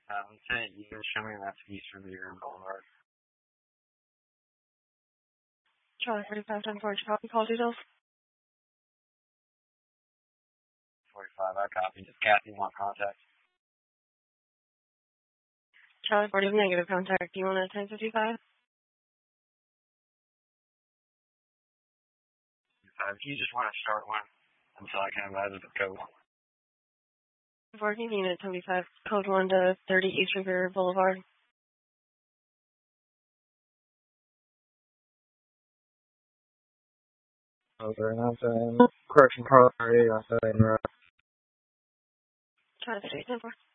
Lieutenant, you can show me that's eastern Beer Boulevard. Charlie 45, 10 4, copy, call details. 45, I copy. Does Kathy want contact? Charlie 40, negative contact. Do you want a 1055? If you just want to start one until I can imagine the code. 14 unit 75, code 1 to 30 East River Boulevard. Okay, I'm saying correction part 30, I'm saying Charlie 38, 10 4.